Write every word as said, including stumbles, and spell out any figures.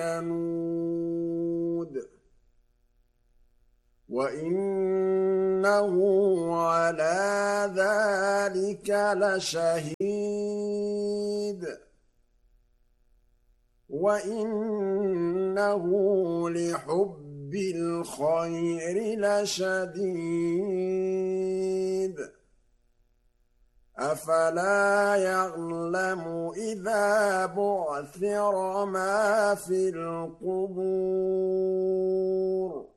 ثمود وإنه على ذلك لشهيد وإنه لحب الخير لشديد أفلا يعلم إذا بعثر ما في القبور